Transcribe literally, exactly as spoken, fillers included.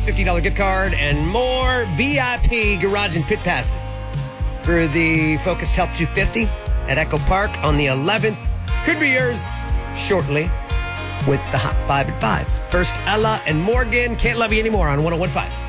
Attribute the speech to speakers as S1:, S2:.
S1: fifty dollars gift card, and more V I P garage and pit passes for the Focused Health two fifty at Echo Park on the eleventh. Could be yours shortly with the Hot five at five. First, Ella and Morgan, Can't Love You Anymore on one oh one point five.